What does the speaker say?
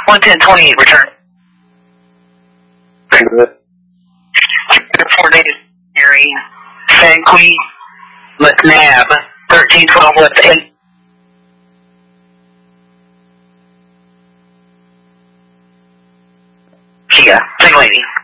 11028, return. Coordinated Mary, Sanqui, McNabb, 1312 left 8. Kia, Young Lady.